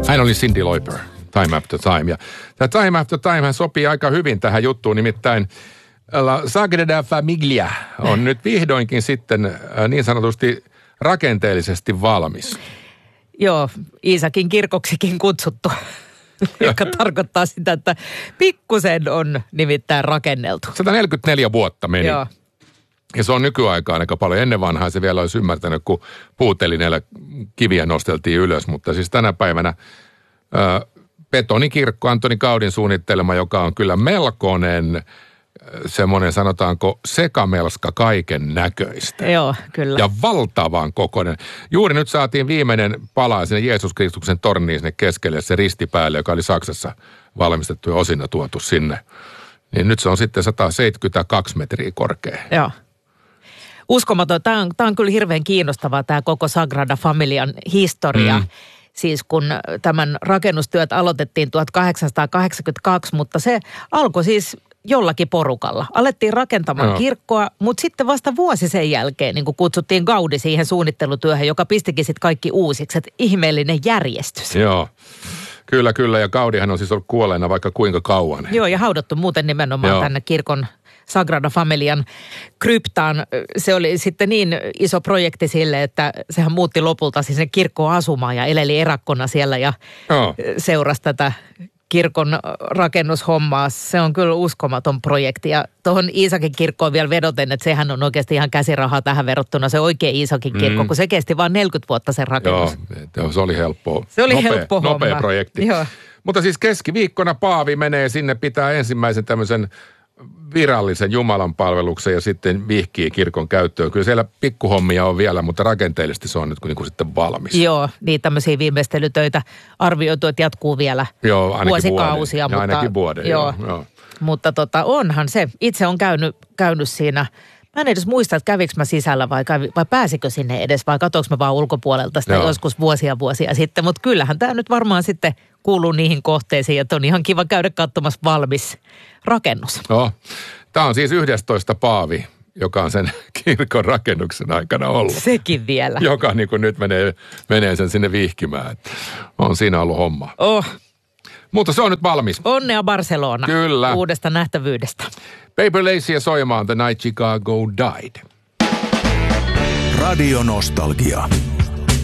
Hän oli Cyndi Lauper, Time After Time. Ja tämä Time After Time hän sopii aika hyvin tähän juttuun, nimittäin La Sagrada Familia on nyt vihdoinkin sitten niin sanotusti rakenteellisesti valmis. Joo, Iisakin kirkoksikin kutsuttu, joka tarkoittaa sitä, että pikkusen on nimittäin rakenneltu. 144 vuotta meni. Joo. Ja se on nykyaikaan aika paljon. Ennen vanhaa se vielä olisi ymmärtänyt, kun puutelineellä kiviä nosteltiin ylös. Mutta siis tänä päivänä betonikirkko, Antoni Gaudin suunnittelema, joka on kyllä melkoinen semmoinen, sanotaanko, sekamelska kaiken näköistä. Joo, kyllä. Ja valtavan kokoinen. Juuri nyt saatiin viimeinen pala sinne Jeesus Kristuksen torniin sinne keskelle, se ristipäälle, joka oli Saksassa valmistettu ja osina tuotu sinne. Niin nyt se on sitten 172 metriä korkea. Joo. Uskomaton. Tämä on kyllä hirveän kiinnostavaa, tämä koko Sagrada Familian historia. Siis kun tämän rakennustyöt aloitettiin 1882, mutta se alkoi siis jollakin porukalla. Alettiin rakentamaan kirkkoa, mutta sitten vasta vuosi sen jälkeen niin kun kutsuttiin Gaudi siihen suunnittelutyöhön, joka pistikin sitten kaikki uusiksi. Että ihmeellinen järjestys. Joo. Kyllä. Ja Gaudihan on siis ollut kuolleena vaikka kuinka kauan. Joo, ja haudottu muuten nimenomaan tänne kirkon Sagrada Familian kryptaan. Se oli sitten niin iso projekti sille, että sehän muutti lopulta sinne kirkkoon asumaan ja eleli erakkona siellä ja seurasi tätä kirkon rakennushommaa. Se on kyllä uskomaton projekti. Ja tuohon Iisakin kirkkoon vielä vedoten, että sehän on oikeasti ihan käsirahaa tähän verrattuna. Se oikea Iisakin kirkko, kun se kesti vain 40 vuotta sen rakennus. Joo, se oli helppoa. Se oli helppo homma. Nopea projekti. Joo. Mutta siis keskiviikkona paavi menee sinne, pitää ensimmäisen tämmöisen virallisen Jumalan palveluksen ja sitten vihkii kirkon käyttöön. Kyllä siellä pikkuhommia on vielä, mutta rakenteellisesti se on nyt niin kuin sitten valmis. Joo, niin tämmöisiä viimeistelytöitä arvioitu, että jatkuu vielä vuosikausia. Mutta ainakin vuoden, joo. Mutta onhan se. Itse on käynyt siinä. Mä en edes muista, että kävikö mä sisällä vai pääsikö sinne edes vai katsoinko mä vaan ulkopuolelta sitä joskus vuosia sitten. Mutta kyllähän tämä nyt varmaan sitten kuuluu niihin kohteisiin, että on ihan kiva käydä katsomassa valmis rakennus. Joo. Tämä on siis 11 paavi, joka on sen kirkon rakennuksen aikana ollut. Sekin vielä. Joka niin kuin nyt menee sen sinne vihkimään. Että on siinä ollut homma. Mutta se on nyt valmis. Onnea Barcelona. Kyllä. Uudesta nähtävyydestä. Paper Laceä soimaan The Night Chicago Died. Radio Nostalgia.